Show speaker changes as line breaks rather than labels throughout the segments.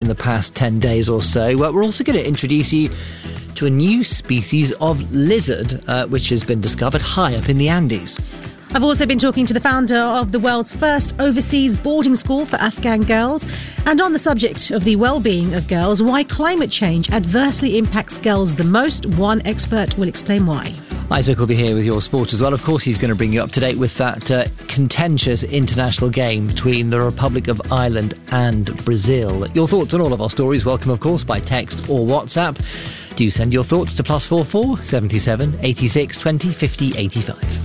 in the past 10 days or so. Well, we're also going to introduce you to a new species of lizard, which has been discovered high up in the Andes.
I've also been talking to the founder of the world's first overseas boarding school for Afghan girls. And on the subject of the well-being of girls, why climate change adversely impacts girls the most, one expert will explain why.
Isaac will be here with your sport as well. Of course, he's going to bring you up to date with that contentious international game between the Republic of Ireland and Brazil. Your thoughts on all of our stories, welcome, of course, by text or WhatsApp. Do send your thoughts to +44 77 86 20 50 85.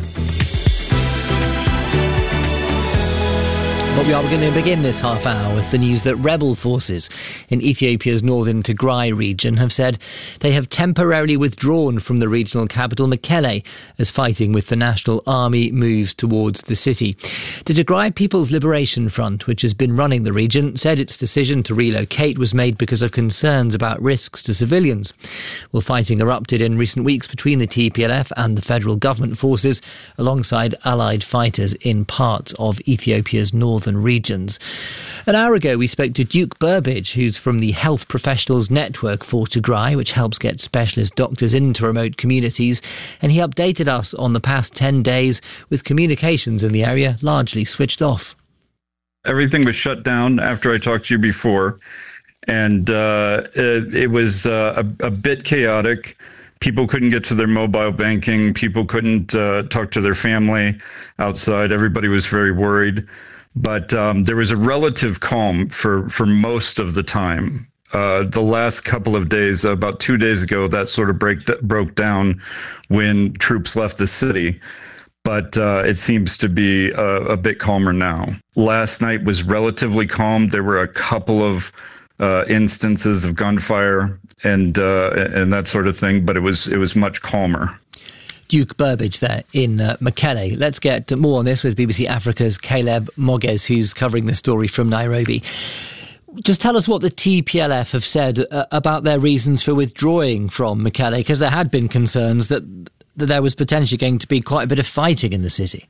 But we are going to begin this half hour with the news that rebel forces in Ethiopia's northern Tigray region have said they have temporarily withdrawn from the regional capital Mekelle as fighting with the National Army moves towards the city. The Tigray People's Liberation Front, which has been running the region, said its decision to relocate was made because of concerns about risks to civilians. Well, fighting erupted in recent weeks between the TPLF and the federal government forces alongside allied fighters in parts of Ethiopia's northern regions. An hour ago, we spoke to Duke Burbidge, who's from the Health Professionals Network for Tigray, which helps get specialist doctors into remote communities, and he updated us on the past 10 days with communications in the area largely switched off.
Everything was shut down after I talked to you before, and it was a bit chaotic. People couldn't get to their mobile banking. People couldn't talk to their family outside. Everybody was very worried. But there was a relative calm for most of the time. The last couple of days, about 2 days ago, that sort of broke down when troops left the city. But it seems to be a bit calmer now. Last night was relatively calm. There were a couple of instances of gunfire and that sort of thing, but it was much calmer.
Duke Burbidge there in Mekelle. Let's get more on this with BBC Africa's Caleb Moges, who's covering the story from Nairobi. Just tell us what the TPLF have said about their reasons for withdrawing from Mekelle, because there had been concerns that there was potentially going to be quite a bit of fighting in the city.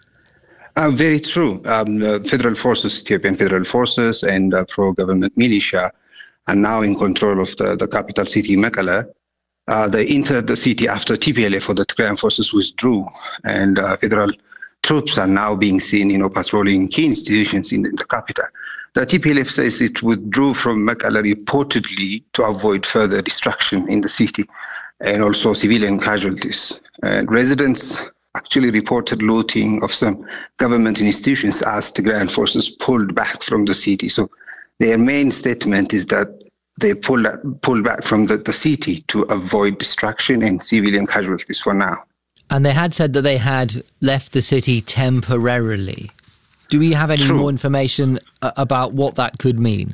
Very true. Federal forces, Ethiopian federal forces and pro-government militia are now in control of the capital city, Mekelle. They entered the city after TPLF or the Tigrayan forces withdrew, and federal troops are now being seen, patrolling key institutions in the capital. The TPLF says it withdrew from Mekelle reportedly to avoid further destruction in the city and also civilian casualties. And residents actually reported looting of some government institutions as Tigrayan forces pulled back from the city. So their main statement is that they pull back from the city to avoid destruction and civilian casualties for now.
And they had said that they had left the city temporarily. Do we have any more information about what that could mean?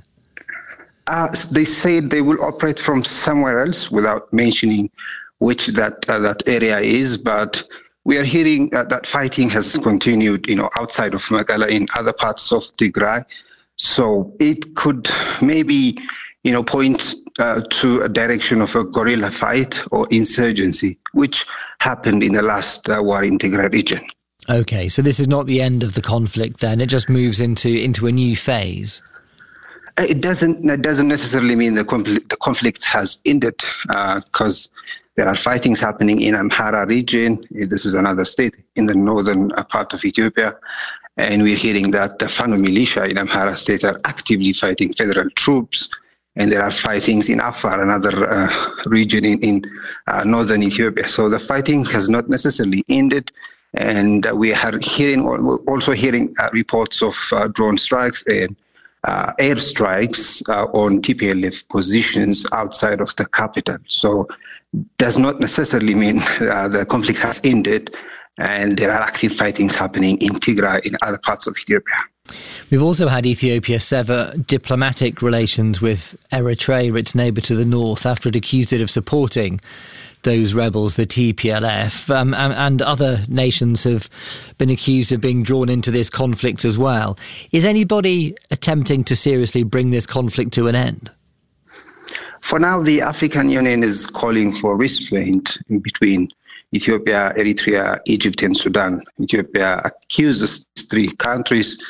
They said they will operate from somewhere else without mentioning which that area is, but we are hearing that fighting has continued, outside of Mekelle in other parts of Tigray. So it could maybe point to a direction of a guerrilla fight or insurgency, which happened in the last war in Tigray region.
Okay, so this is not the end of the conflict then, it just moves into a new phase?
It doesn't necessarily mean the conflict has ended, because there are fightings happening in Amhara region. This is another state in the northern part of Ethiopia. And we're hearing that the Fano militia in Amhara state are actively fighting federal troops. And there are fightings in Afar, another region in northern Ethiopia. So the fighting has not necessarily ended. And we are also hearing reports of drone strikes and air strikes on TPLF positions outside of the capital. So does not necessarily mean the conflict has ended, and there are active fightings happening in Tigray in other parts of Ethiopia.
We've also had Ethiopia sever diplomatic relations with Eritrea, its neighbour to the north, after it accused it of supporting those rebels, the TPLF, and other nations have been accused of being drawn into this conflict as well. Is anybody attempting to seriously bring this conflict to an end?
For now, the African Union is calling for restraint in between Ethiopia, Eritrea, Egypt, and Sudan. Ethiopia accuses three countries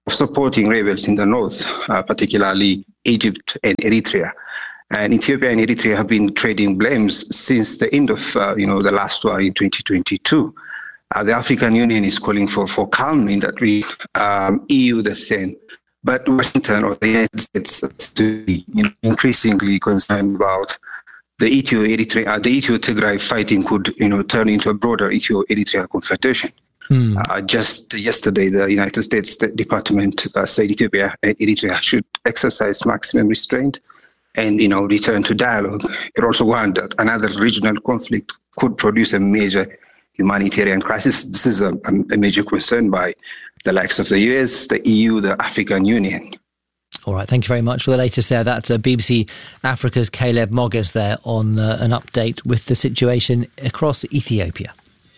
supporting rebels in the north, particularly Egypt and Eritrea. And Ethiopia and Eritrea have been trading blames since the end of the last war in 2022. The African Union is calling for calm in that region. EU the same. But Washington or the United States is increasingly concerned about the Ethio-Tigray fighting could turn into a broader Ethio-Eritrea confrontation. Just yesterday, the United States State Department said Ethiopia and Eritrea should exercise maximum restraint and return to dialogue. It also warned that another regional conflict could produce a major humanitarian crisis. This is a major concern by the likes of the US, the EU, the African Union.
All right, thank you very much for the latest there. That's BBC Africa's Caleb Moggers there on an update with the situation across Ethiopia.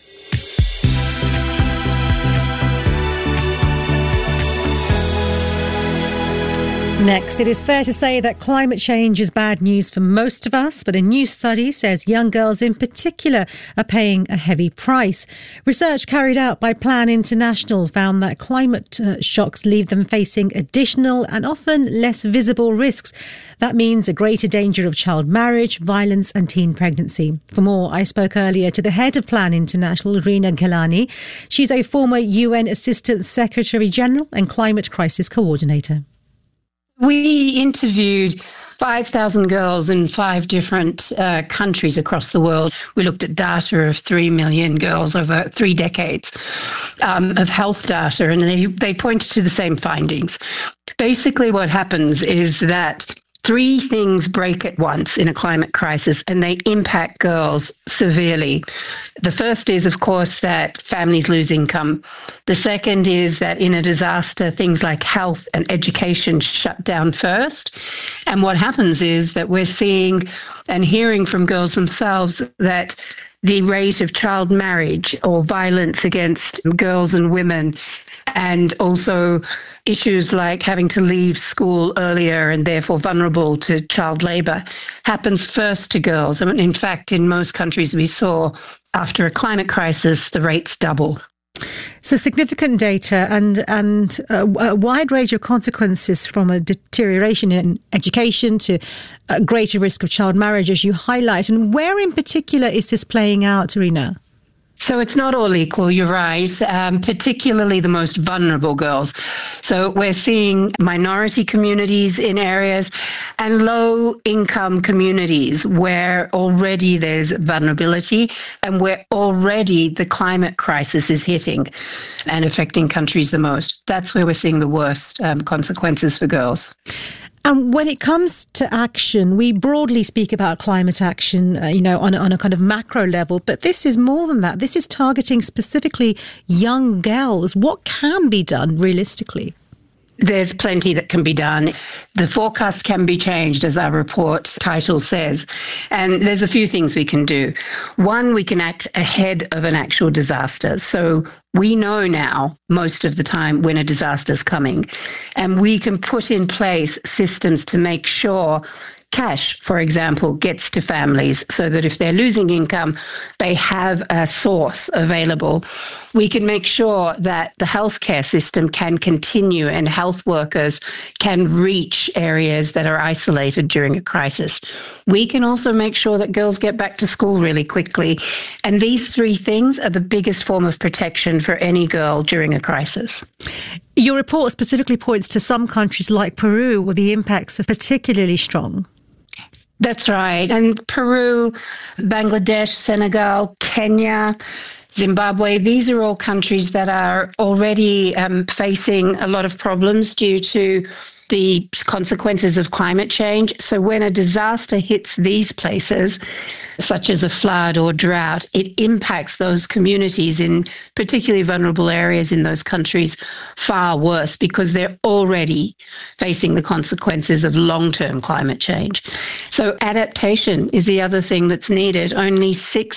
Next, it is fair to say that climate change is bad news for most of us, but a new study says young girls in particular are paying a heavy price. Research carried out by Plan International found that climate shocks leave them facing additional and often less visible risks. That means a greater danger of child marriage, violence and teen pregnancy. For more, I spoke earlier to the head of Plan International, Rina Ghelani. She's a former UN Assistant Secretary General and Climate Crisis Coordinator.
We interviewed 5,000 girls in 5 different countries across the world. We looked at data of 3 million girls over 3 decades of health data, and they pointed to the same findings. Basically, what happens is that 3 things break at once in a climate crisis, and they impact girls severely. The first is, of course, that families lose income. The second is that in a disaster, things like health and education shut down first. And what happens is that we're seeing and hearing from girls themselves that the rate of child marriage or violence against girls and women, and also issues like having to leave school earlier and therefore vulnerable to child labour, happens first to girls. I mean, in fact, in most countries we saw after a climate crisis, the rates double.
So significant data and a wide range of consequences, from a deterioration in education to a greater risk of child marriage, as you highlight. And where in particular is this playing out, Rina?
So it's not all equal, you're right, particularly the most vulnerable girls. So we're seeing minority communities in areas and low-income communities where already there's vulnerability and where already the climate crisis is hitting and affecting countries the most. That's where we're seeing the worst consequences for girls.
And when it comes to action, we broadly speak about climate action, on a kind of macro level, but this is more than that. This is targeting specifically young girls. What can be done realistically?
There's plenty that can be done. The forecast can be changed, as our report title says. And there's a few things we can do. One, we can act ahead of an actual disaster. So we know now, most of the time, when a disaster's coming. And we can put in place systems to make sure cash, for example, gets to families so that if they're losing income, they have a source available. We can make sure that the healthcare system can continue and health workers can reach areas that are isolated during a crisis. We can also make sure that girls get back to school really quickly. And these 3 things are the biggest form of protection for any girl during a crisis.
Your report specifically points to some countries like Peru, where the impacts are particularly strong.
That's right. And Peru, Bangladesh, Senegal, Kenya, Zimbabwe, these are all countries that are already facing a lot of problems due to the consequences of climate change. So when a disaster hits these places, such as a flood or drought, it impacts those communities in particularly vulnerable areas in those countries far worse, because they're already facing the consequences of long-term climate change. So adaptation is the other thing that's needed. Only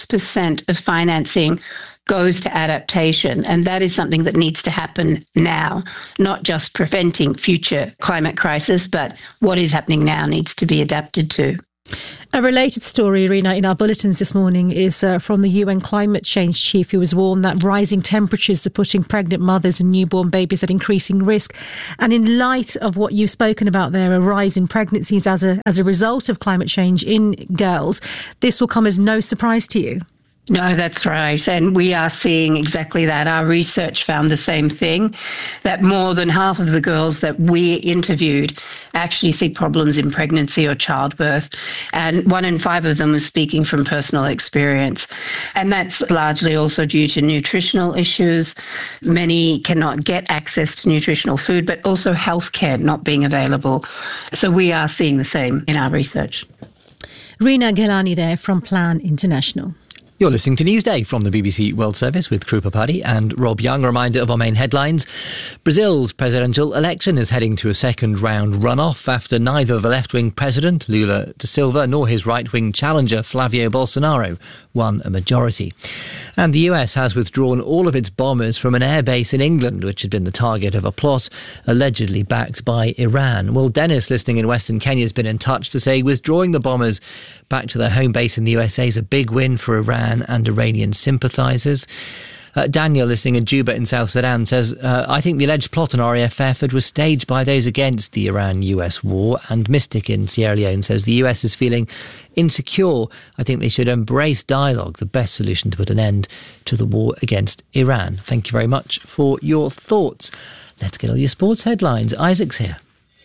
6% of financing goes to adaptation, and that is something that needs to happen now, not just preventing future climate crisis, but what is happening now needs to be adapted to.
A related story, Irina, in our bulletins this morning is from the UN climate change chief, who has warned that rising temperatures are putting pregnant mothers and newborn babies at increasing risk. And in light of what you've spoken about there, a rise in pregnancies as a result of climate change in girls, this will come as no surprise to you.
No, that's right. And we are seeing exactly that. Our research found the same thing, that more than half of the girls that we interviewed actually see problems in pregnancy or childbirth. And 1 in 5 of them was speaking from personal experience. And that's largely also due to nutritional issues. Many cannot get access to nutritional food, but also healthcare not being available. So we are seeing the same in our research.
Rina Ghelani there from Plan International.
You're listening to Newsday from the BBC World Service with Krupa Paddy and Rob Young. A reminder of our main headlines. Brazil's presidential election is heading to a second round runoff after neither the left-wing president, Lula da Silva, nor his right-wing challenger, Flavio Bolsonaro, won a majority. And the US has withdrawn all of its bombers from an airbase in England, which had been the target of a plot allegedly backed by Iran. Well, Dennis, listening in Western Kenya, has been in touch to say withdrawing the bombers back to their home base in the USA is a big win for Iran and Iranian sympathisers. Daniel, listening in Juba in South Sudan, says, I think the alleged plot on RAF Fairford was staged by those against the Iran-US war. And Mystic in Sierra Leone says the US is feeling insecure. I think they should embrace dialogue, the best solution to put an end to the war against Iran. Thank you very much for your thoughts. Let's get all your sports headlines. Isaac's here.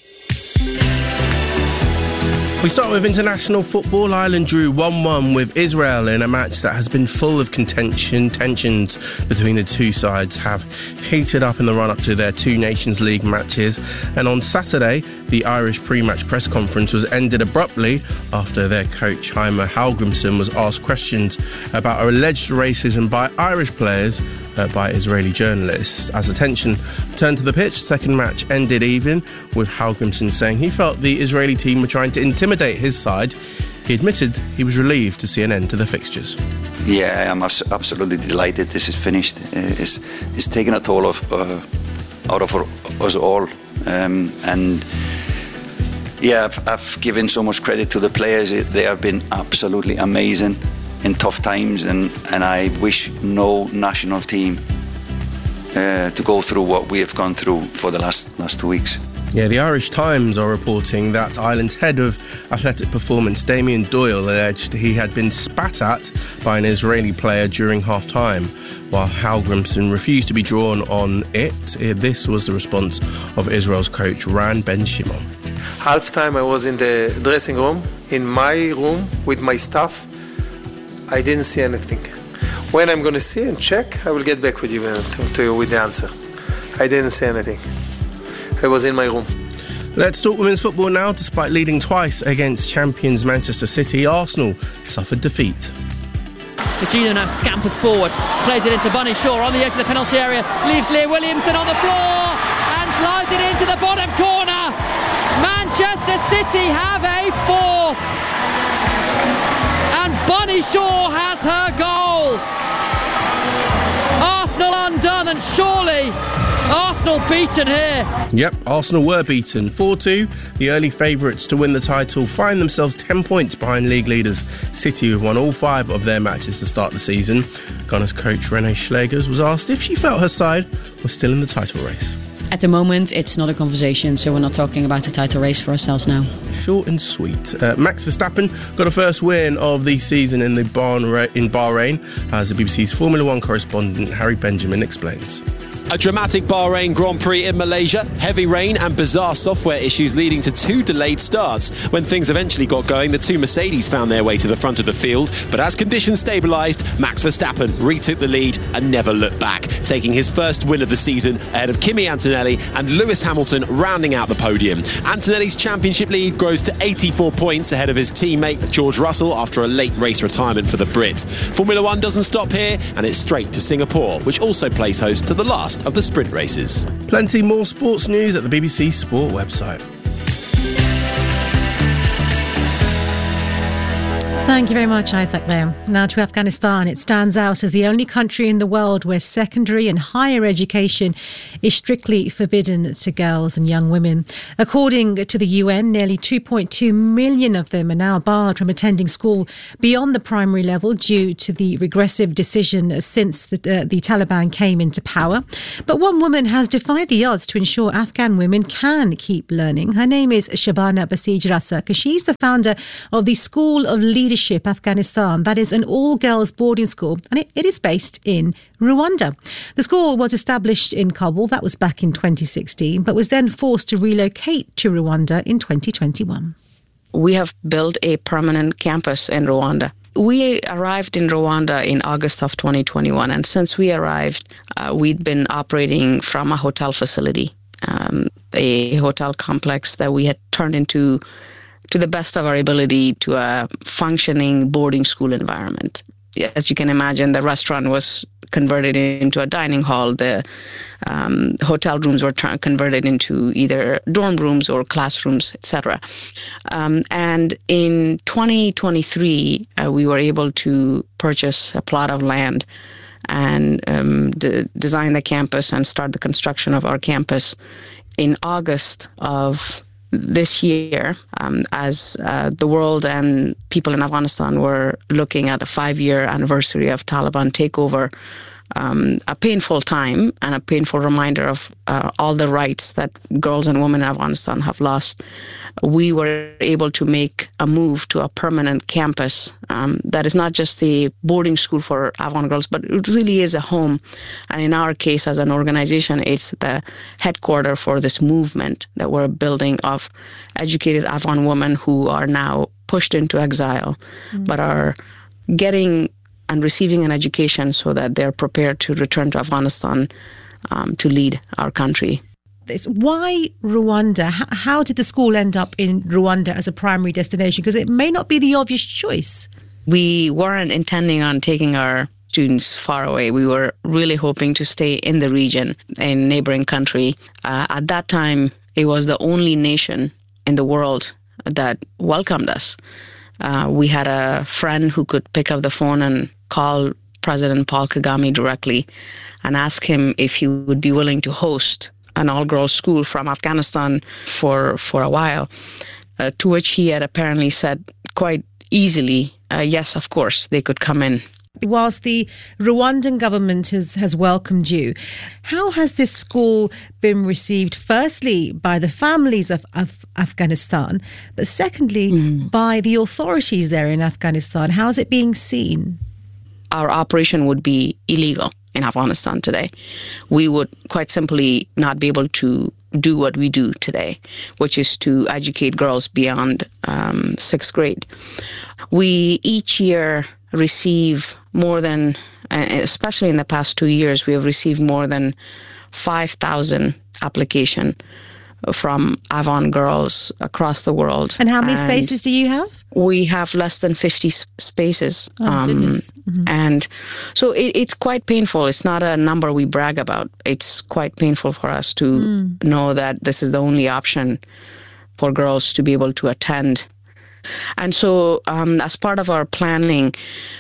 We start with international football. Ireland drew 1-1 with Israel in a match that has been full of contention. Tensions between the two sides have heated up in the run-up to their two Nations League matches. And on Saturday, the Irish pre-match press conference was ended abruptly after their coach, Jaime Hallgrímsson, was asked questions about alleged racism by Irish players by Israeli journalists. As the tension turned to the pitch, the second match ended even, with Hallgrímsson saying he felt the Israeli team were trying to intimidate his side. He admitted he was relieved to see an end to the fixtures.
Yeah, I'm absolutely delighted this is finished. It's taken a toll out of us all. And yeah, I've given so much credit to the players. They have been absolutely amazing in tough times, and I wish no national team to go through what we have gone through for the last 2 weeks.
Yeah, the Irish Times are reporting that Ireland's head of athletic performance, Damien Doyle, alleged he had been spat at by an Israeli player during half-time, while Hallgrímsson refused to be drawn on it. This was the response of Israel's coach, Ran Ben Shimon.
Half-time, I was in the dressing room, in my room, with my staff. I didn't see anything. When I'm going to see and check, I will get back with you to you with the answer. I didn't see anything. I was in my room.
Let's talk women's football now. Despite leading twice against champions Manchester City, Arsenal suffered defeat.
Regina now scampers forward, plays it into Bunny Shaw on the edge of the penalty area, leaves Leah Williamson on the floor and slides it into the bottom corner. Manchester City have a fourth. And Bunny Shaw has her goal. Arsenal undone, and surely Arsenal beaten here.
Yep, Arsenal were beaten 4-2. The early favourites to win the title find themselves 10 points behind league leaders City, who've won all 5 of their matches to start the season. Gunners coach Renee Schlegers was asked if she felt her side was still in the title race.
At the moment, it's not a conversation, so we're not talking about the title race for ourselves now.
Short and sweet. Max Verstappen got a first win of the season in Bahrain, as the BBC's Formula 1 correspondent Harry Benjamin explains.
A dramatic Bahrain Grand Prix in Malaysia, heavy rain and bizarre software issues leading to 2 delayed starts. When things eventually got going, the 2 Mercedes found their way to the front of the field, but as conditions stabilised, Max Verstappen retook the lead and never looked back, taking his first win of the season ahead of Kimi Antonelli and Lewis Hamilton rounding out the podium. Antonelli's championship lead grows to 84 points ahead of his teammate George Russell after a late race retirement for the Brit. Formula 1 doesn't stop here, and it's straight to Singapore, which also plays host to the last of the sprint races.
Plenty more sports news at the BBC Sport website.
Thank you very much, Isaac there. Now to Afghanistan. It stands out as the only country in the world where secondary and higher education is strictly forbidden to girls and young women. According to the UN, nearly 2.2 million of them are now barred from attending school beyond the primary level due to the regressive decision since the Taliban came into power. But one woman has defied the odds to ensure Afghan women can keep learning. Her name is Shabana Basij Rasak. She's the founder of the School of Leadership Afghanistan. That is an all-girls boarding school, and it is based in Rwanda. The school was established in Kabul, that was back in 2016, but was then forced to relocate to Rwanda in 2021.
We have built a permanent campus in Rwanda. We arrived in Rwanda in August of 2021, and since we arrived, we'd been operating from a hotel facility, a hotel complex that we had turned into, to the best of our ability, to a functioning boarding school environment. As you can imagine, the restaurant was converted into a dining hall. The hotel rooms were converted into either dorm rooms or classrooms, etc. And in 2023, we were able to purchase a plot of land and design the campus and start the construction of our campus. In August of this year, as the world and people in Afghanistan were looking at a 5-year anniversary of Taliban takeover, a painful time and a painful reminder of all the rights that girls and women in Afghanistan have lost, we were able to make a move to a permanent campus that is not just the boarding school for Afghan girls, but it really is a home. And in our case, as an organization, it's the headquarters for this movement that we're building of educated Afghan women who are now pushed into exile, but are getting and receiving an education so that they're prepared to return to Afghanistan to lead our country.
Why Rwanda? How did the school end up in Rwanda as a primary destination? Because it may not be the obvious choice.
We weren't intending on taking our students far away. We were really hoping to stay in the region, in a neighboring country. At that time, it was the only nation in the world that welcomed us. We had a friend who could pick up the phone and call President Paul Kagame directly and ask him if he would be willing to host an all-girls school from Afghanistan for a while, to which he had apparently said quite easily, yes, of course, they could come in.
Whilst the Rwandan government has welcomed you, how has this school been received, firstly, by the families of Afghanistan, but secondly, by the authorities there in Afghanistan? How is it being seen?
Our operation would be illegal in Afghanistan today. We would quite simply not be able to do what we do today, which is to educate girls beyond 6th grade. We each year receive more than, especially in the past 2 years, we have received more than 5,000 applications from Afghan girls across the world.
And how many spaces do you have?
We have less than 50 spaces.
Oh, goodness.
And so it's quite painful. It's not a number we brag about. It's quite painful for us to know that this is the only option for girls to be able to attend. And so as part of our planning,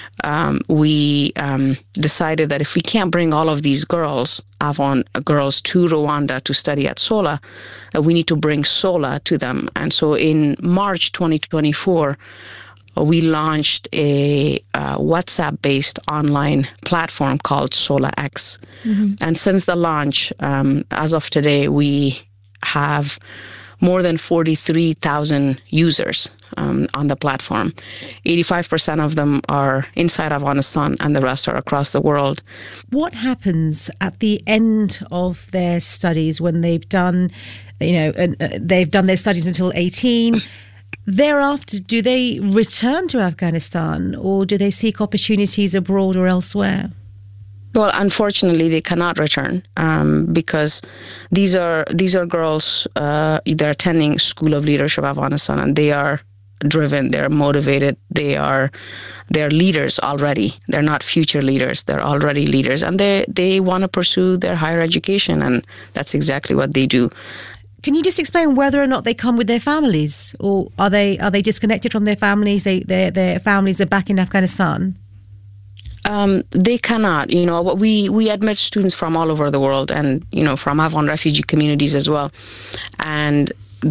we decided that if we can't bring all of these girls, Afghan girls, to Rwanda to study at SOLA, we need to bring SOLA to them. And so in March 2024, we launched a WhatsApp-based online platform called SOLA-X. And since the launch, as of today, we have more than 43,000 users on the platform. 85% of them are inside Afghanistan and the rest are across the world.
What happens at the end of their studies when they've done, they've done their studies until 18? Thereafter, do they return to Afghanistan or do they seek opportunities abroad or elsewhere?
Well, unfortunately, they cannot return because these are girls. They're attending School of Leadership Afghanistan, and they are driven. They're motivated. They're leaders already. They're not future leaders. They're already leaders, and they want to pursue their higher education, and that's exactly what they do.
Can you just explain whether or not they come with their families, or are they disconnected from their families? Their families are back in Afghanistan.
They cannot. We admit students from all over the world, and from Afghan refugee communities as well. And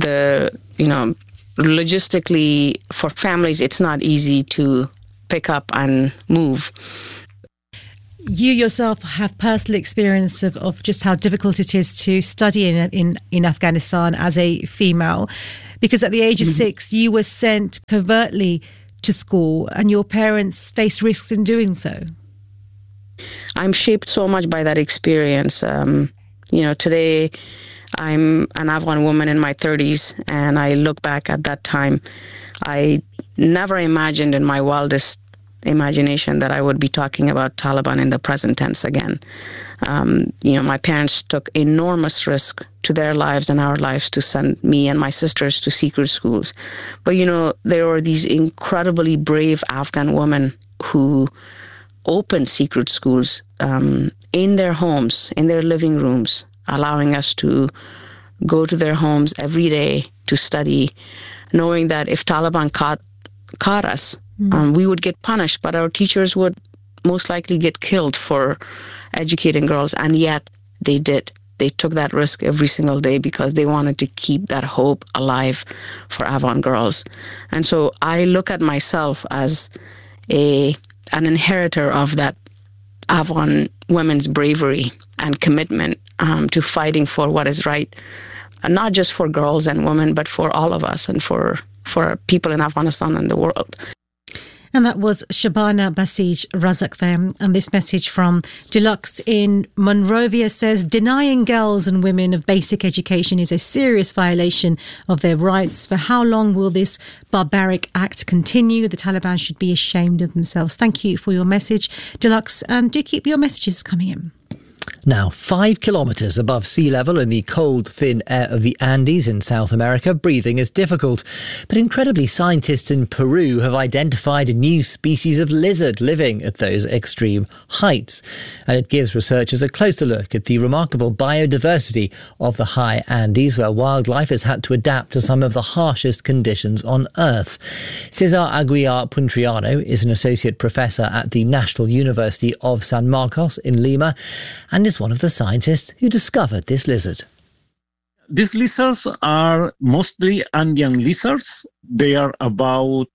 logistically for families, it's not easy to pick up and move.
You yourself have personal experience of just how difficult it is to study in Afghanistan as a female, because at the age of 6, you were sent covertly to school and your parents faced risks in doing so.
I'm shaped so much by that experience. Today I'm an Afghan woman in my 30s, and I look back at that time. I never imagined in my wildest imagination that I would be talking about Taliban in the present tense again. My parents took enormous risk to their lives and our lives to send me and my sisters to secret schools. But, there were these incredibly brave Afghan women who opened secret schools in their homes, in their living rooms, allowing us to go to their homes every day to study, knowing that if Taliban caught us, we would get punished, but our teachers would most likely get killed for educating girls. And yet they did. They took that risk every single day because they wanted to keep that hope alive for Afghan girls. And so I look at myself as an inheritor of that Afghan women's bravery and commitment to fighting for what is right, and not just for girls and women, but for all of us and for people in Afghanistan and the world.
And that was Shabana Basij Razakfem. And this message from Deluxe in Monrovia says, denying girls and women of basic education is a serious violation of their rights. For how long will this barbaric act continue? The Taliban should be ashamed of themselves. Thank you for your message, Deluxe, and do keep your messages coming in.
Now, 5 kilometres above sea level in the cold, thin air of the Andes in South America, breathing is difficult. But incredibly, scientists in Peru have identified a new species of lizard living at those extreme heights. And it gives researchers a closer look at the remarkable biodiversity of the high Andes, where wildlife has had to adapt to some of the harshest conditions on Earth. Cesar Aguiar Puntriano is an associate professor at the National University of San Marcos in Lima, and is one of the scientists who discovered this lizard.
These lizards are mostly Andean lizards. They are about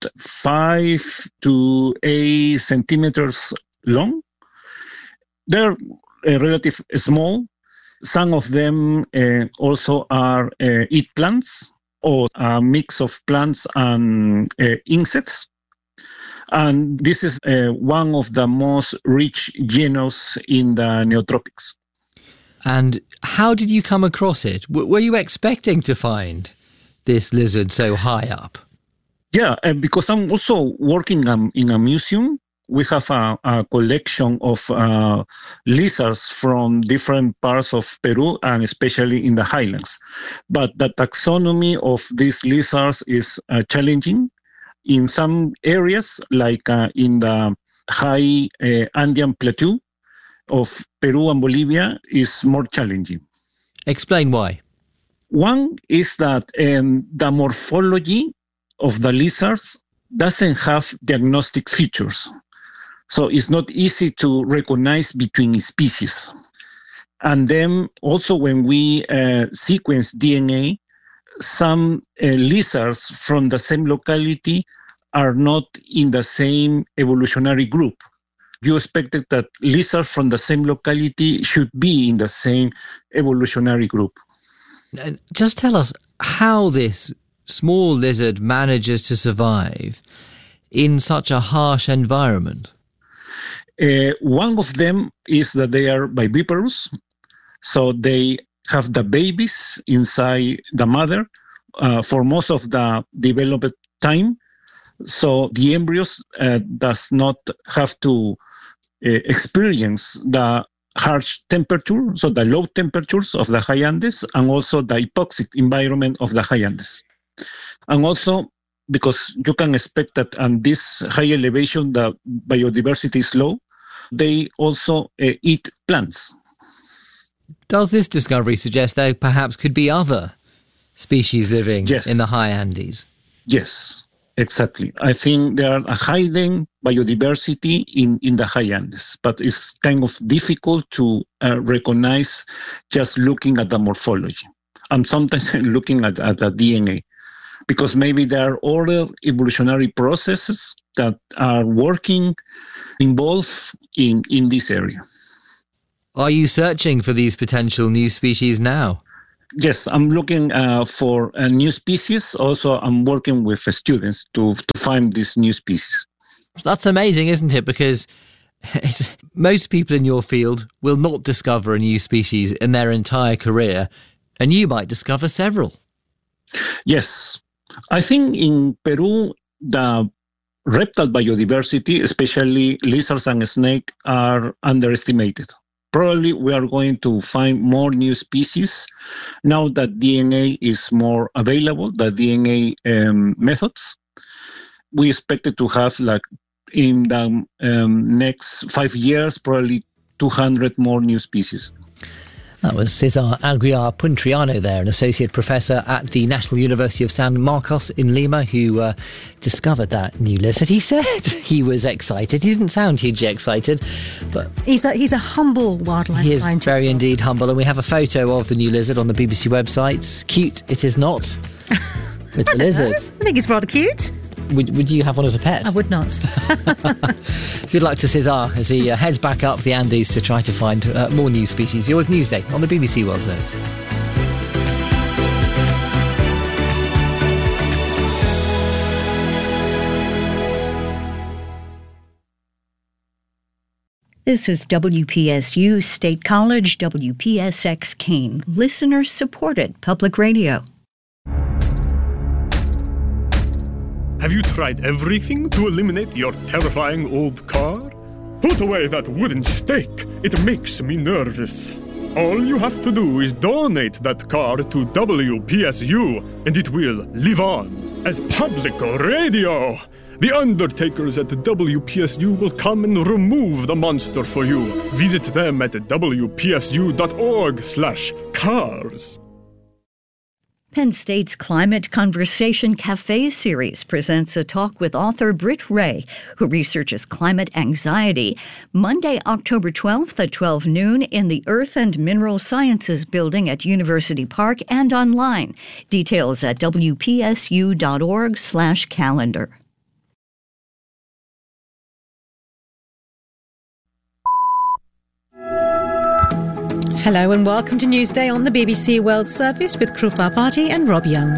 5 to 8 centimeters long. They're relatively small. Some of them also eat plants, or a mix of plants and insects. And this is one of the most rich genus in the neotropics.
And how did you come across it? Were you expecting to find this lizard so high up?
Yeah, because I'm also working in a museum. We have a collection of lizards from different parts of Peru, and especially in the highlands. But the taxonomy of these lizards is challenging. In some areas, like in the high Andean plateau of Peru and Bolivia, is more challenging.
Explain why.
One is that the morphology of the lizards doesn't have diagnostic features. So it's not easy to recognize between species. And then also when we sequence DNA, some lizards from the same locality are not in the same evolutionary group. You expected that lizards from the same locality should be in the same evolutionary group.
Just tell us how this small lizard manages to survive in such a harsh environment.
One of them is that they are viviparous, so they have the babies inside the mother for most of the developed time. So the embryos does not have to experience the harsh temperature, so the low temperatures of the high Andes, and also the hypoxic environment of the high Andes. And also, because you can expect that on this high elevation, the biodiversity is low, they also eat plants.
Does this discovery suggest there perhaps could be other species living in the high Andes.
Yes, exactly. I think there are a hidden biodiversity in the high Andes, but it's kind of difficult to recognize just looking at the morphology. And sometimes looking at the DNA, because maybe there are other evolutionary processes that are involved in this area.
Are you searching for these potential new species now?
Yes, I'm looking for a new species. Also, I'm working with students to find this new species.
That's amazing, isn't it? Because most people in your field will not discover a new species in their entire career, and you might discover several.
Yes. I think in Peru, the reptile biodiversity, especially lizards and snakes, are underestimated. Probably we are going to find more new species now that DNA is more available, the DNA methods. We expected to have, like, in the next 5 years, probably 200 more new species.
That was Cesar Aguiar Puntriano there, an associate professor at the National University of San Marcos in Lima, who discovered that new lizard. He said he was excited. He didn't sound hugely excited, but
he's a humble wildlife
scientist. He is very indeed humble, and we have a photo of the new lizard on the BBC website. Cute it is not, with the lizard.
I think it's rather cute.
Would you have one as a pet?
I would not.
Good luck to Cesar as he heads back up the Andes to try to find more new species. You're with Newsday on the BBC World Service.
This is WPSU State College, WPSX Keene, listener-supported public radio.
Have you tried everything to eliminate your terrifying old car? Put away that wooden stake. It makes me nervous. All you have to do is donate that car to WPSU, and it will live on as public radio. The undertakers at WPSU will come and remove the monster for you. Visit them at wpsu.org/cars.
Penn State's Climate Conversation Cafe series presents a talk with author Britt Ray, who researches climate anxiety, Monday, October 12th at 12 noon in the Earth and Mineral Sciences Building at University Park and online. Details at wpsu.org/calendar.
Hello and welcome to Newsday on the BBC World Service with Krupa Bhatti and Rob Young.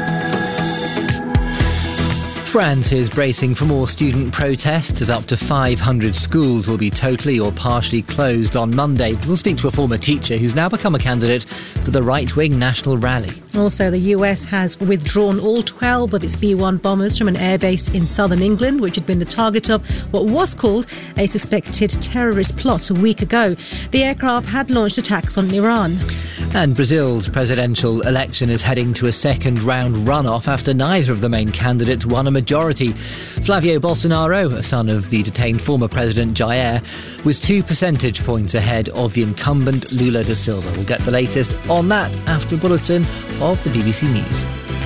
France is bracing for more student protests as up to 500 schools will be totally or partially closed on Monday. We'll speak to a former teacher who's now become a candidate for the right-wing National Rally.
Also, the US has withdrawn all 12 of its B-1 bombers from an airbase in southern England, which had been the target of what was called a suspected terrorist plot a week ago. The aircraft had launched attacks on Iran.
And Brazil's presidential election is heading to a second-round runoff after neither of the main candidates won a majority. Flavio Bolsonaro, a son of the detained former president Jair, was 2 percentage points ahead of the incumbent Lula da Silva. We'll get the latest on that after a bulletin of the BBC News.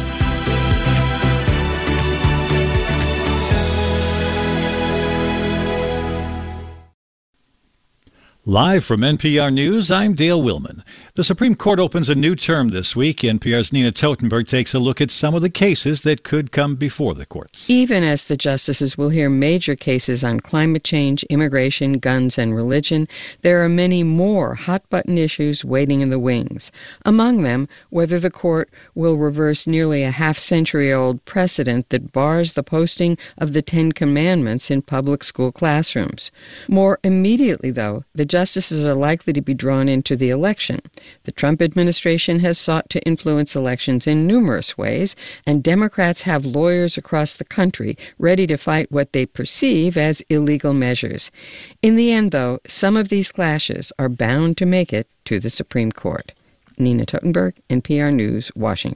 Live from NPR News, I'm Dale Willman. The Supreme Court opens a new term this week. NPR's Nina Totenberg takes a look at some of the cases that could come before the courts.
Even as the justices will hear major cases on climate change, immigration, guns, and religion, there are many more hot-button issues waiting in the wings. Among them, whether the court will reverse nearly a half-century-old precedent that bars the posting of the Ten Commandments in public school classrooms. More immediately, though, the justices are likely to be drawn into the election. The Trump administration has sought to influence elections in numerous ways, and Democrats have lawyers across the country ready to fight what they perceive as illegal measures. In the end, though, some of these clashes are bound to make it to the Supreme Court. Nina Totenberg, NPR News, Washington.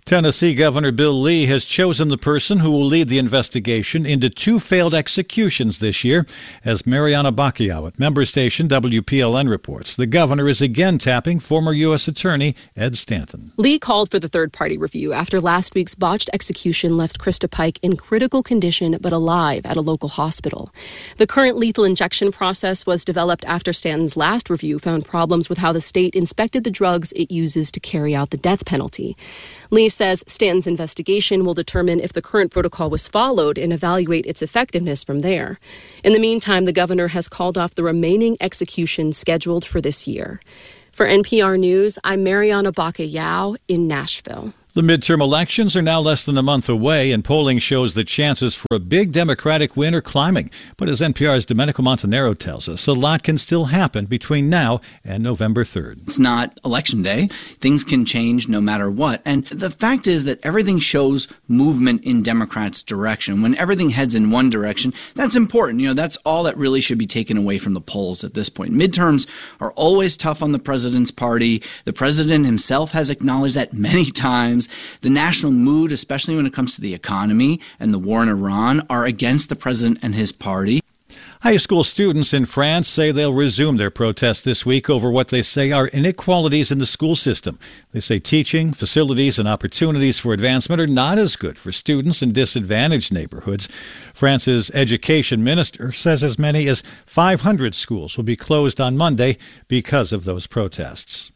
Tennessee Governor Bill Lee has chosen the person who will lead the investigation into 2 failed executions this year. As Mariana Bacchiao at member station WPLN reports, the governor is again tapping former U.S. Attorney Ed Stanton.
Lee called for the third-party review after last week's botched execution left Krista Pike in critical condition but alive at a local hospital. The current lethal injection process was developed after Stanton's last review found problems with how the state inspected the drugs it uses to carry out the death penalty. Lee says Stanton's investigation will determine if the current protocol was followed and evaluate its effectiveness from there. In the meantime, the governor has called off the remaining executions scheduled for this year. For NPR News, I'm Mariana Bacchiao in Nashville.
The midterm elections are now less than a month away, and polling shows that chances for a big Democratic win are climbing. But as NPR's Domenico Montanaro tells us, a lot can still happen between now and November 3rd.
It's not Election Day. Things can change no matter what. And the fact is that everything shows movement in Democrats' direction. When everything heads in one direction, that's important. That's all that really should be taken away from the polls at this point. Midterms are always tough on the president's party. The president himself has acknowledged that many times. The national mood, especially when it comes to the economy and the war in Iran, are against the president and his party.
High school students in France say they'll resume their protest this week over what they say are inequalities in the school system. They say teaching, facilities, and opportunities for advancement are not as good for students in disadvantaged neighborhoods. France's education minister says as many as 500 schools will be closed on Monday because of those protests.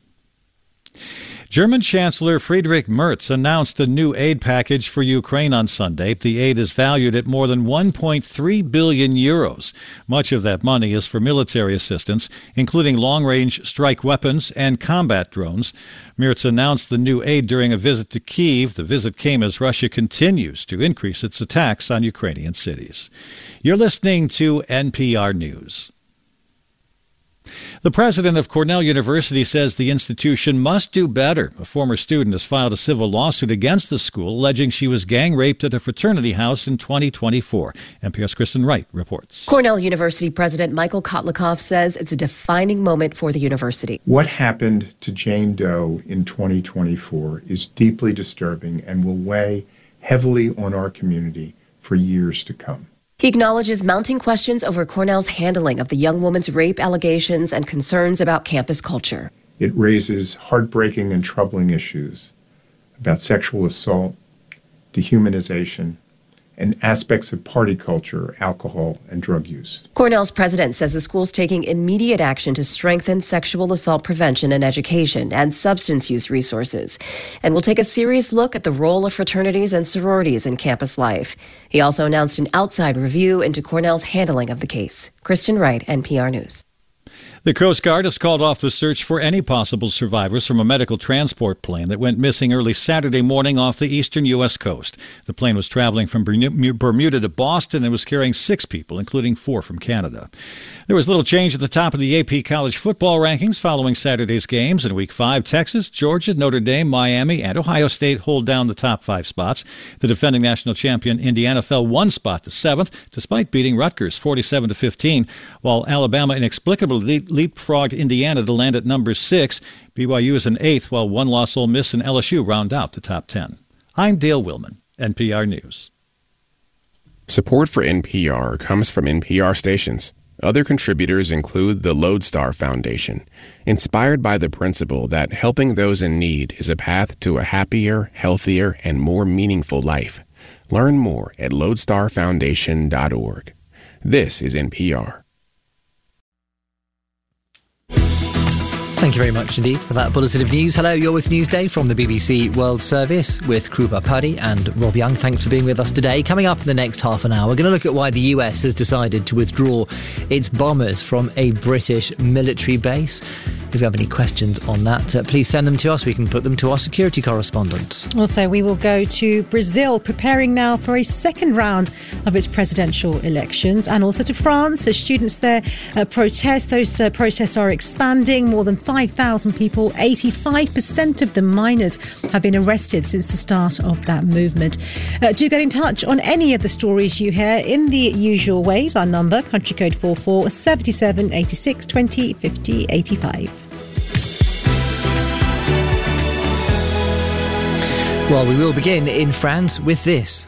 German Chancellor Friedrich Merz announced a new aid package for Ukraine on Sunday. The aid is valued at more than 1.3 billion euros. Much of that money is for military assistance, including long-range strike weapons and combat drones. Merz announced the new aid during a visit to Kyiv. The visit came as Russia continues to increase its attacks on Ukrainian cities. You're listening to NPR News. The president of Cornell University says the institution must do better. A former student has filed a civil lawsuit against the school, alleging she was gang raped at a fraternity house in 2024. NPR's Kristen Wright reports.
Cornell University President Michael Kotlikoff says it's a defining moment for the university.
What happened to Jane Doe in 2024 is deeply disturbing and will weigh heavily on our community for years to come.
He acknowledges mounting questions over Cornell's handling of the young woman's rape allegations and concerns about campus culture.
It raises heartbreaking and troubling issues about sexual assault, dehumanization, and aspects of party culture, alcohol, and drug use.
Cornell's president says the school's taking immediate action to strengthen sexual assault prevention and education and substance use resources, and will take a serious look at the role of fraternities and sororities in campus life. He also announced an outside review into Cornell's handling of the case. Kristen Wright, NPR News.
The Coast Guard has called off the search for any possible survivors from a medical transport plane that went missing early Saturday morning off the eastern U.S. coast. The plane was traveling from Bermuda to Boston and was carrying 6 people, including 4 from Canada. There was little change at the top of the AP college football rankings following Saturday's games. In Week 5, Texas, Georgia, Notre Dame, Miami, and Ohio State hold down the top 5 spots. The defending national champion Indiana fell 1 spot to 7th, despite beating Rutgers 47-15, while Alabama inexplicably leapfrogged Indiana to land at number 6. BYU is in 8th, while one-loss Ole Miss and LSU round out the top 10. I'm Dale Willman, NPR News.
Support for NPR comes from NPR stations. Other contributors include the Lodestar Foundation, inspired by the principle that helping those in need is a path to a happier, healthier, and more meaningful life. Learn more at lodestarfoundation.org. This is NPR.
Thank you very much indeed for that bulletin of news. Hello, you're with Newsday from the BBC World Service with Krupa Paddy and Rob Young. Thanks for being with us today. Coming up in the next half an hour, we're going to look at why the US has decided to withdraw its bombers from a British military base. If you have any questions on that, please send them to us. We can put them to our security correspondent.
Also, we will go to Brazil, preparing now for a second round of its presidential elections, and also to France as students there protest. Those protests are expanding. More than 5,000 people, 85% of them minors, have been arrested since the start of that movement. Do get in touch on any of the stories you hear in the usual ways. Our number, country code 4477 86 20 50 85.
Well, we will begin in France with this.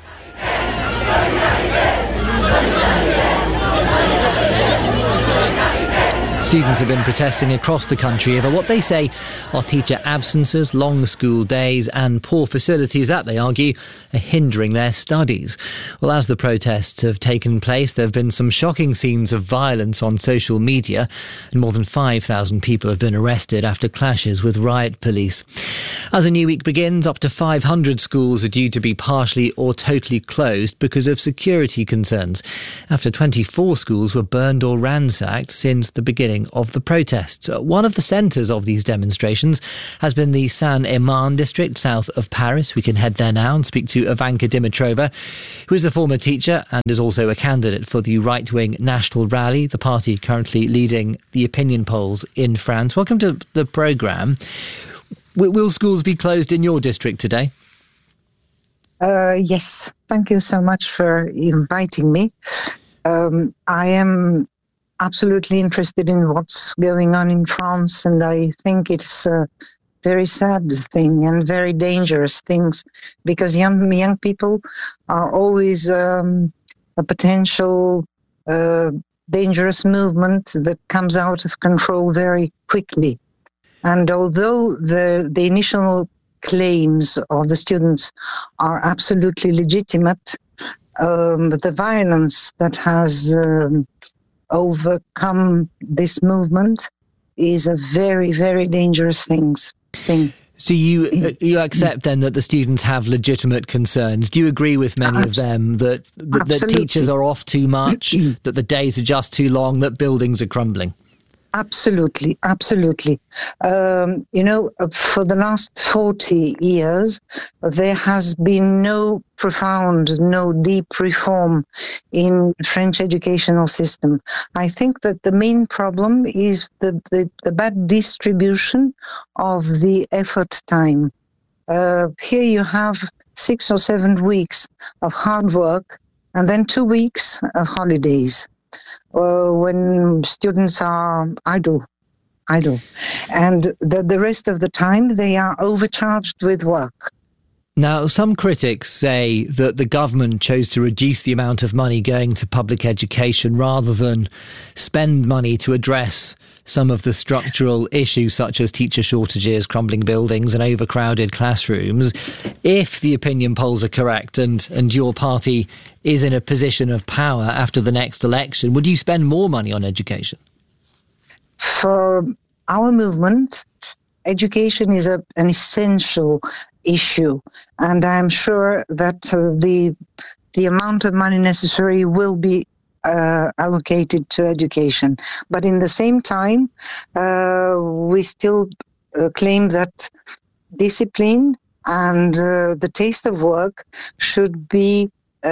Students have been protesting across the country over what they say are teacher absences, long school days and poor facilities that, they argue, are hindering their studies. Well, as the protests have taken place, there have been some shocking scenes of violence on social media, and more than 5,000 people have been arrested after clashes with riot police. As a new week begins, up to 500 schools are due to be partially or totally closed because of security concerns, after 24 schools were burned or ransacked since the beginning of the protests. One of the centres of these demonstrations has been the Seine-et-Marne district south of Paris. We can head there now and speak to Ivanka Dimitrova, who is a former teacher and is also a candidate for the right-wing National Rally, the party currently leading the opinion polls in France. Welcome to the programme. Will schools be closed in your district today?
Yes, thank you so much for inviting me. I am absolutely interested in what's going on in France, and I think it's a very sad thing and very dangerous things, because young people are always a potential dangerous movement that comes out of control very quickly. And although the initial claims of the students are absolutely legitimate, the violence that has overcome this movement is a very, very dangerous thing.
So you accept then that the students have legitimate concerns. Do you agree with many of them that teachers are off too much, that the days are just too long, that buildings are crumbling?
Absolutely. For the last 40 years, there has been no deep reform in French educational system. I think that the main problem is the bad distribution of the effort time. Here you have 6 or 7 weeks of hard work and then 2 weeks of holidays. When students are idle. And the rest of the time they are overcharged with work.
Now, some critics say that the government chose to reduce the amount of money going to public education rather than spend money to address some of the structural issues such as teacher shortages, crumbling buildings and overcrowded classrooms. If the opinion polls are correct and your party is in a position of power after the next election, would you spend more money on education?
For our movement, education is an essential issue, and I'm sure that the amount of money necessary will be allocated to education. But in the same time, we still claim that discipline and the taste of work should be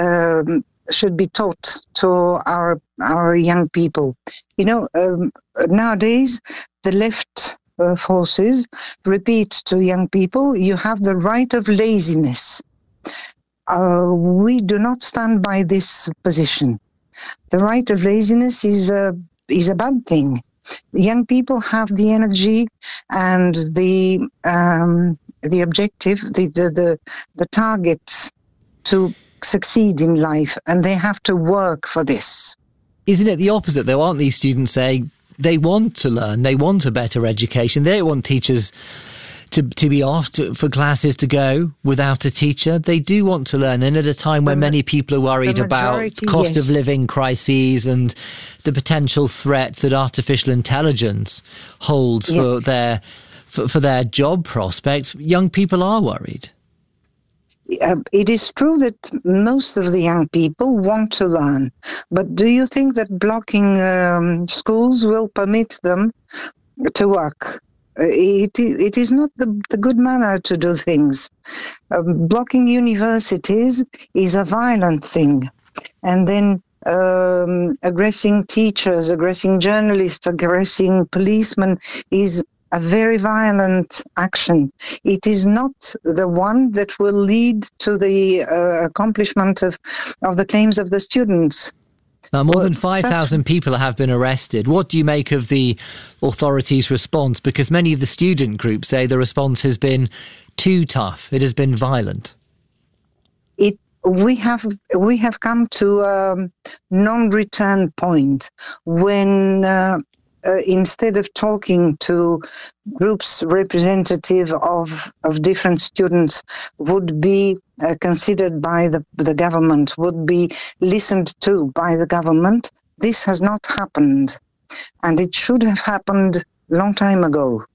taught to our young people. Nowadays, the left forces repeat to young people, you have the right of laziness. We do not stand by this position. The right of laziness is a bad thing. Young people have the energy and the objective, the target to succeed in life, and they have to work for this.
Isn't it the opposite, though? Aren't these students saying they want to learn, they want a better education, they don't want teachers to be off for classes to go without a teacher? They do want to learn, and at a time when many people are worried about cost of living crises and the potential threat that artificial intelligence holds for their job prospects, young people are worried.
It is true that most of the young people want to learn, but do you think that blocking schools will permit them to work? It is not the good manner to do things. Blocking universities is a violent thing. And then aggressing teachers, aggressing journalists, aggressing policemen is a very violent action. It is not the one that will lead to the accomplishment of the claims of the students.
Now, more than 5,000 people have been arrested. What do you make of the authorities' response? Because many of the student groups say the response has been too tough. It has been violent.
We have come to a non-return point when instead of talking to groups representative of different students would be considered by the government, would be listened to by the government, this has not happened. And it should have happened a long time ago.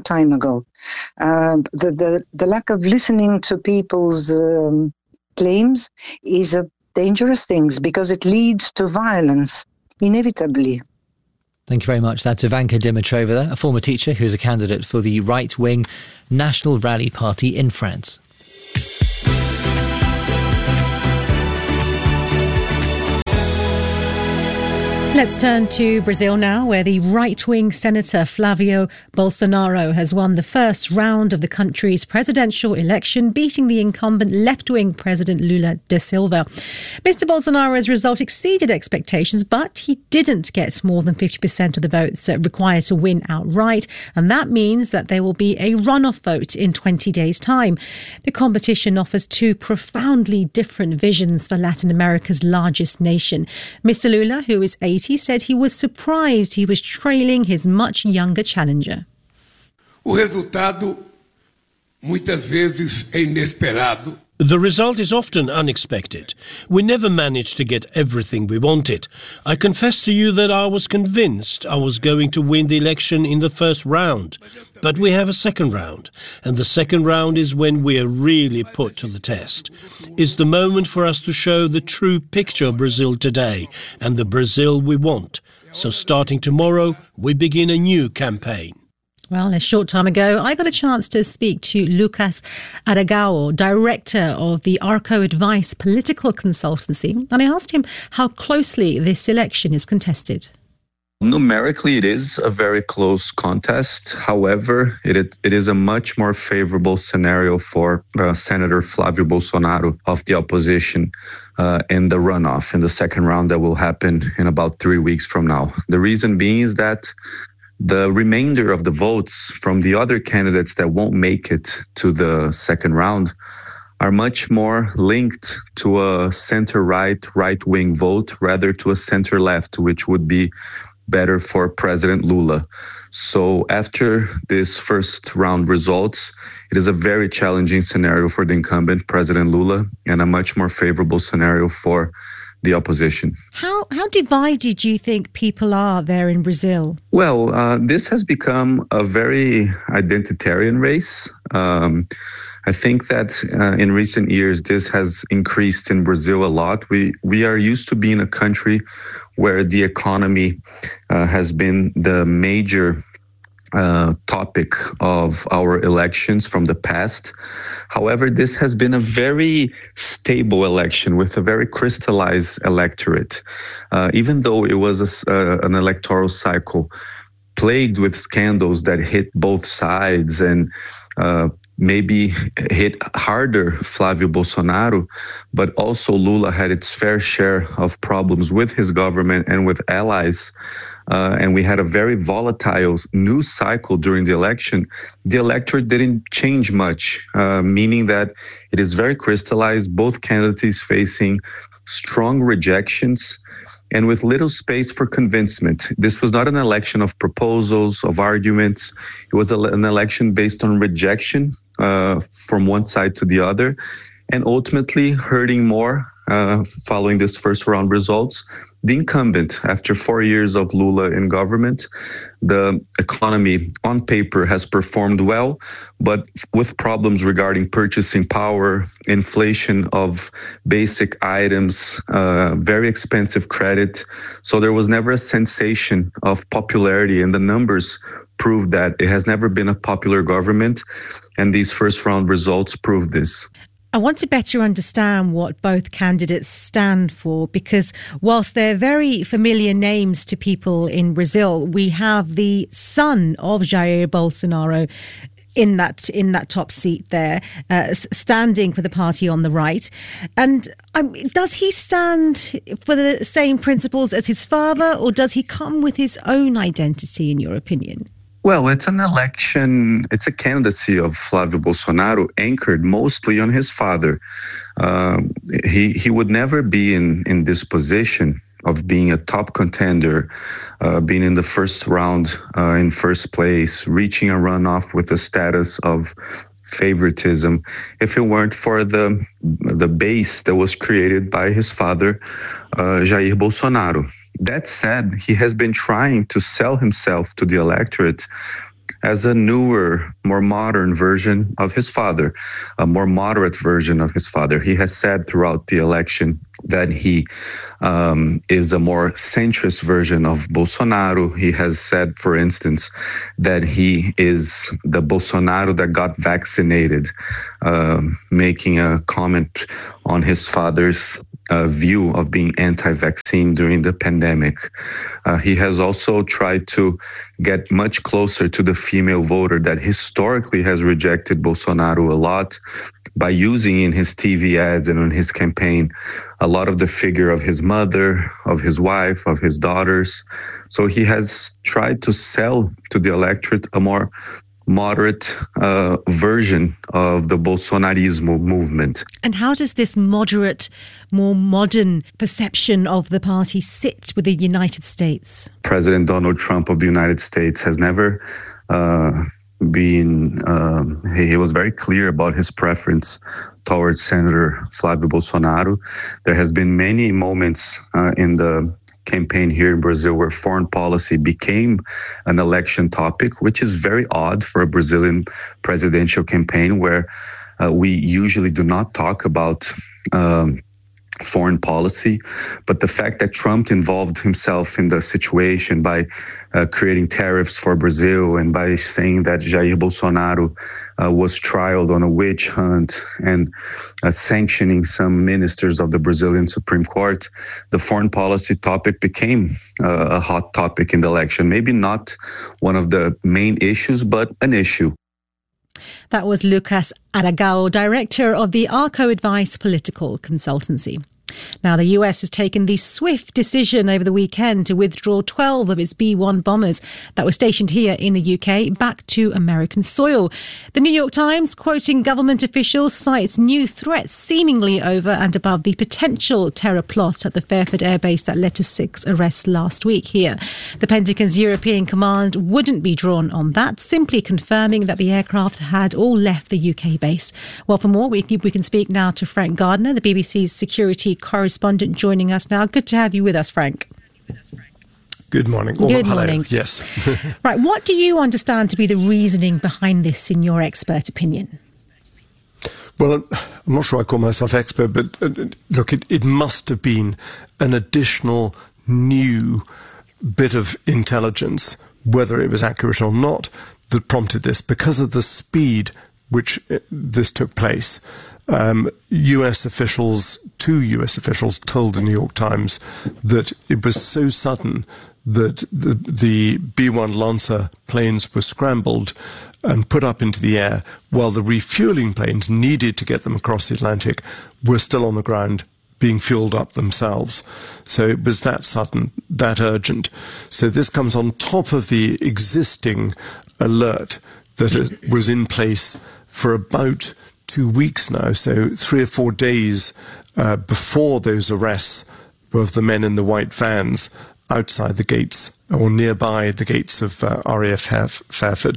The lack of listening to people's claims is a dangerous thing because it leads to violence, inevitably.
Thank you very much. That's Ivanka Dimitrova, a former teacher who is a candidate for the right-wing National Rally Party in France.
Let's turn to Brazil now, where the right-wing Senator Flavio Bolsonaro has won the first round of the country's presidential election, beating the incumbent left-wing President Lula da Silva. Mr. Bolsonaro's result exceeded expectations, but he didn't get more than 50% of the votes required to win outright, and that means that there will be a runoff vote in 20 days' time. The competition offers two profoundly different visions for Latin America's largest nation. Mr. Lula, who is 80, said he was surprised he was trailing his much younger challenger.
O resultado muitas vezes é inesperado.
The result is often unexpected. We never managed to get everything we wanted. I confess to you that I was convinced I was going to win the election in the first round. But we have a second round, and the second round is when we are really put to the test. It's the moment for us to show the true picture of Brazil today and the Brazil we want. So starting tomorrow, we begin a new campaign.
Well, a short time ago, I got a chance to speak to Lucas Aragao, director of the Arco Advice political consultancy, and I asked him how closely this election is contested.
Numerically, it is a very close contest. However, it is a much more favorable scenario for Senator Flavio Bolsonaro of the opposition in the runoff, in the second round that will happen in about 3 weeks from now. The reason being is that the remainder of the votes from the other candidates that won't make it to the second round are much more linked to a center-right, right-wing vote rather to a center-left, which would be better for President Lula. So after this first round results, it is a very challenging scenario for the incumbent, President Lula, and a much more favorable scenario for the opposition.
How divided do you think people are there in Brazil?
Well, this has become a very identitarian race. I think that in recent years, this has increased in Brazil a lot. We are used to being a country where the economy has been the major topic of our elections from the past. However, this has been a very stable election with a very crystallized electorate. Even though it was an electoral cycle plagued with scandals that hit both sides and maybe hit harder Flavio Bolsonaro, but also Lula had its fair share of problems with his government and with allies. And we had a very volatile news cycle during the election. The electorate didn't change much, meaning that it is very crystallized, both candidates facing strong rejections and with little space for convincement. This was not an election of proposals, of arguments. It was an election based on rejection from one side to the other, and ultimately hurting more following this first round results. The incumbent, after 4 years of Lula in government, the economy on paper has performed well, but with problems regarding purchasing power, inflation of basic items, very expensive credit. So there was never a sensation of popularity, and the numbers prove that it has never been a popular government, and these first round results prove this.
I want to better understand what both candidates stand for, because whilst they're very familiar names to people in Brazil, we have the son of Jair Bolsonaro in that top seat there, standing for the party on the right. And does he stand for the same principles as his father, or does he come with his own identity, in your opinion?
Well, it's an election, it's a candidacy of Flávio Bolsonaro anchored mostly on his father. He would never be in this position of being a top contender, being in the first round in first place, reaching a runoff with a status of favoritism, if it weren't for the base that was created by his father, Jair Bolsonaro. That said, he has been trying to sell himself to the electorate as a newer, more modern version of his father, a more moderate version of his father. He has said throughout the election that he is a more centrist version of Bolsonaro. He has said, for instance, that he is the Bolsonaro that got vaccinated, making a comment on his father's view of being anti-vaccine during the pandemic. He has also tried to get much closer to the female voter that historically has rejected Bolsonaro a lot by using in his TV ads and on his campaign a lot of the figure of his mother, of his wife, of his daughters. So he has tried to sell to the electorate a more moderate version of the Bolsonarismo movement.
And how does this moderate, more modern perception of the party sit with the United States?
President Donald Trump of the United States has never he was very clear about his preference towards Senator Flávio Bolsonaro. There has been many moments in the campaign here in Brazil where foreign policy became an election topic, which is very odd for a Brazilian presidential campaign where we usually do not talk about foreign policy. But the fact that Trump involved himself in the situation by creating tariffs for Brazil and by saying that Jair Bolsonaro was trialed on a witch hunt and sanctioning some ministers of the Brazilian Supreme Court, the foreign policy topic became a hot topic in the election. Maybe not one of the main issues, but an issue.
That was Lucas Aragao, director of the Arco Advice Political Consultancy. Now, the US has taken the swift decision over the weekend to withdraw 12 of its B-1 bombers that were stationed here in the UK back to American soil. The New York Times, quoting government officials, cites new threats seemingly over and above the potential terror plot at the Fairford Air Base that led to 6 arrests last week here. The Pentagon's European command wouldn't be drawn on that, simply confirming that the aircraft had all left the UK base. Well, for more, we can speak now to Frank Gardner, the BBC's security correspondent, joining us now. Good to have you with us, Frank.
Good morning.
Good morning.
Yes.
Right, what do you understand to be the reasoning behind this, in your expert opinion?
Well, I'm not sure I call myself expert, but look, it must have been an additional new bit of intelligence, whether it was accurate or not, that prompted this, because of the speed which this took place. US officials told the New York Times that it was so sudden that the B-1 Lancer planes were scrambled and put up into the air while the refueling planes needed to get them across the Atlantic were still on the ground being fueled up themselves. So it was that sudden, that urgent. So this comes on top of the existing alert that was in place for about 2 weeks now, so 3 or 4 days before those arrests of the men in the white vans outside the gates or nearby the gates of RAF Fairford.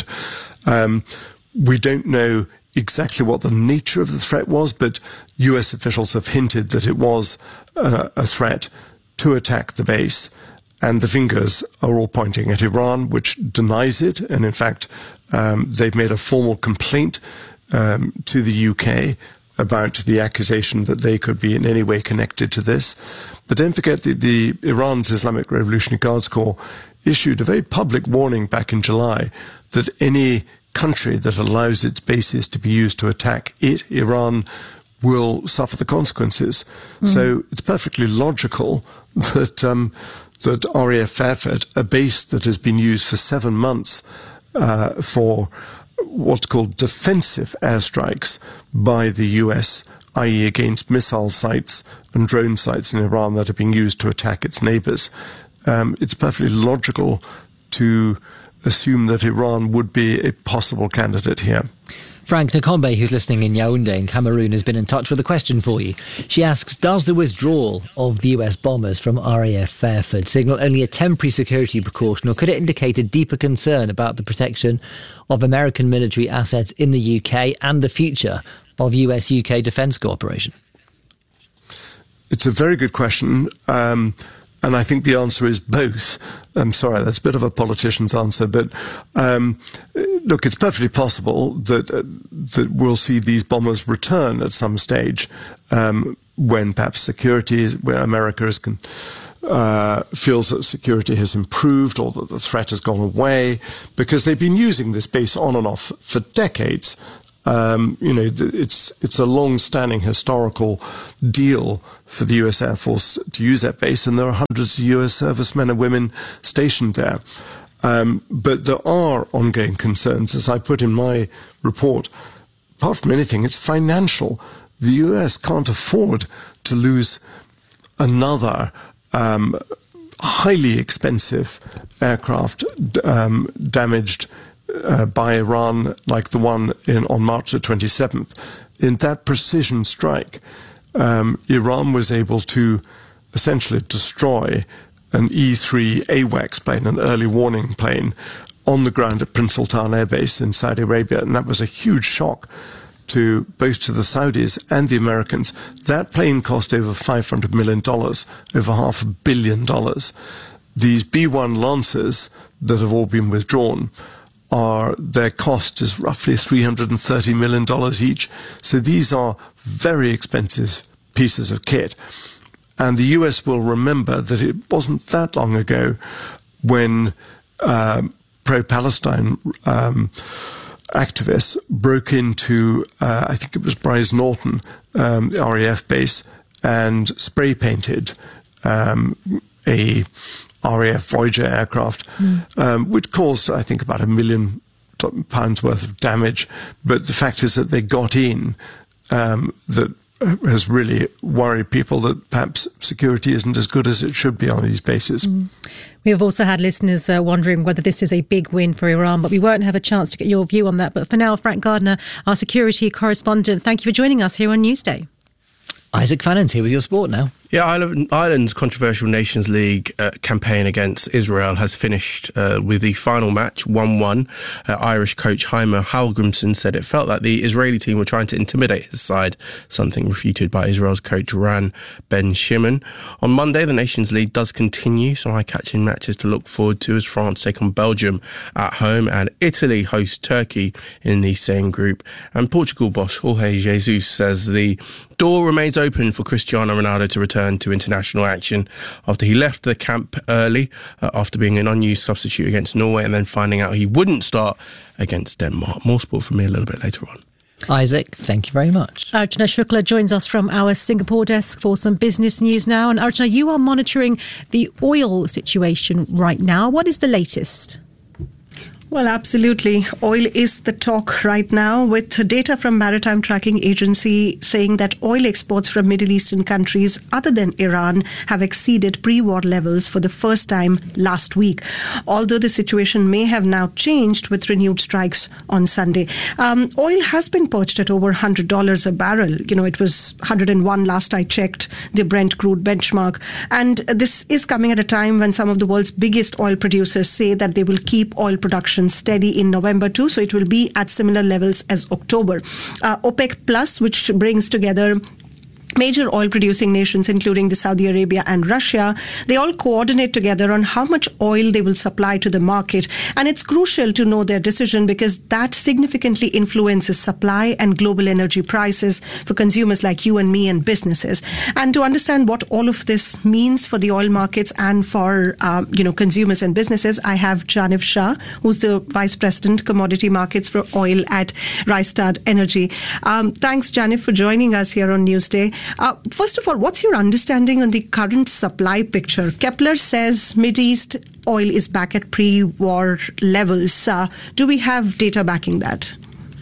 We don't know exactly what the nature of the threat was, but US officials have hinted that it was a threat to attack the base. And the fingers are all pointing at Iran, which denies it. And in fact, they've made a formal complaint to the UK about the accusation that they could be in any way connected to this. But don't forget the Iran's Islamic Revolutionary Guards Corps issued a very public warning back in July that any country that allows its bases to be used to attack Iran, will suffer the consequences. So it's perfectly logical that that RAF Fairford, a base that has been used for 7 months for what's called defensive airstrikes by the US, i.e. against missile sites and drone sites in Iran that are being used to attack its neighbours. It's perfectly logical to assume that Iran would be a possible candidate here.
Frank Nakombe, who's listening in Yaoundé in Cameroon, has been in touch with a question for you. She asks, does the withdrawal of the US bombers from RAF Fairford signal only a temporary security precaution, or could it indicate a deeper concern about the protection of American military assets in the UK and the future of US-UK defence cooperation?
It's a very good question. And I think the answer is both. I'm sorry, that's a bit of a politician's answer, but look, it's perfectly possible that we'll see these bombers return at some stage when perhaps where America feels that security has improved or that the threat has gone away, because they've been using this base on and off for decades. It's a long-standing historical deal for the U.S. Air Force to use that base, and there are hundreds of U.S. servicemen and women stationed there. But there are ongoing concerns, as I put in my report. Apart from anything, it's financial. The U.S. can't afford to lose another highly expensive aircraft damaged by Iran, like the one on March the 27th. In that precision strike, Iran was able to essentially destroy an E-3 AWACS plane, an early warning plane, on the ground at Prince Sultan Air Base in Saudi Arabia, and that was a huge shock to both to the Saudis and the Americans. That plane cost over $500 million, over $500 million. These B-1 Lancers that have all been withdrawn, their cost is roughly $330 million each. So these are very expensive pieces of kit. And the US will remember that it wasn't that long ago when pro-Palestine activists broke into, I think it was Brize Norton, RAF base, and spray painted a RAF Voyager aircraft, which caused, I think, about £1 million worth of damage. But the fact is that they got in, that has really worried people that perhaps security isn't as good as it should be on these bases.
We have also had listeners wondering whether this is a big win for Iran, but we won't have a chance to get your view on that. But for now, Frank Gardner, our security correspondent, thank you for joining us here on Newsday.
Isaac Fannon's here with your sport now.
Yeah, Ireland's controversial Nations League campaign against Israel has finished with the final match 1-1. Irish coach Jaime Hallgrimsson said it felt like the Israeli team were trying to intimidate his side, something refuted by Israel's coach Ran Ben Shimon. On Monday, the Nations League does continue, some eye-catching matches to look forward to as France take on Belgium at home and Italy host Turkey in the same group. And Portugal boss Jorge Jesus says the door remains open for Cristiano Ronaldo to return to international action after he left the camp early after being an unused substitute against Norway and then finding out he wouldn't start against Denmark. More sport from me a little bit later on.
Isaac, thank you very much.
Archana Shukla joins us from our Singapore desk for some business news now. And Archana, you are monitoring the oil situation right now. What is the latest?
Well, absolutely. Oil is the talk right now, with data from Maritime Tracking Agency saying that oil exports from Middle Eastern countries other than Iran have exceeded pre-war levels for the first time last week, although the situation may have now changed with renewed strikes on Sunday. Oil has been perched at over $100 a barrel. You know, it was 101 last I checked, the Brent crude benchmark. And this is coming at a time when some of the world's biggest oil producers say that they will keep oil production steady in November too, so it will be at similar levels as October. OPEC Plus, which brings together major oil-producing nations, including the Saudi Arabia and Russia, they all coordinate together on how much oil they will supply to the market. And it's crucial to know their decision because that significantly influences supply and global energy prices for consumers like you and me and businesses. And to understand what all of this means for the oil markets and for consumers and businesses, I have Janif Shah, who's the Vice President, Commodity Markets for Oil at Rystad Energy. Thanks, Janif, for joining us here on Newsday. First of all, what's your understanding on the current supply picture? Kepler says Mideast oil is back at pre-war levels. Do we have data backing that?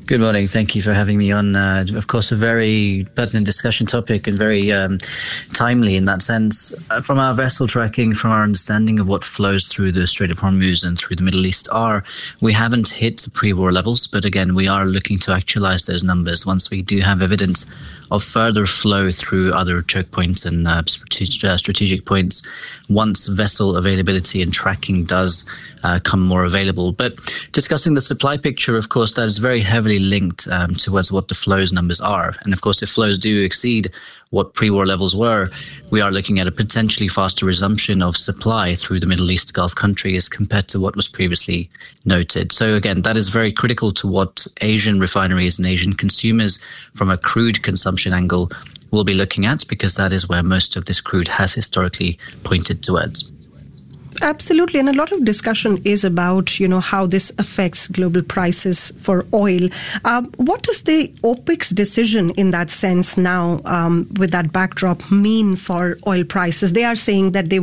Good morning. Thank you for having me on. Of course, a very pertinent discussion topic and very timely in that sense. From our vessel tracking, from our understanding of what flows through the Strait of Hormuz and through the Middle East we haven't hit the pre-war levels, but again, we are looking to actualize those numbers once we do have evidence of further flow through other choke points and strategic points once vessel availability and tracking does come more available. But discussing the supply picture, of course, that is very heavily linked towards what the flows numbers are. And of course, if flows do exceed what pre-war levels were, we are looking at a potentially faster resumption of supply through the Middle East Gulf countries compared to what was previously noted. So again, that is very critical to what Asian refineries and Asian consumers from a crude consumption angle will be looking at, because that is where most of this crude has historically pointed towards.
Absolutely. And a lot of discussion is about, how this affects global prices for oil. What does the OPEC's decision in that sense now, with that backdrop, mean for oil prices? They are saying that they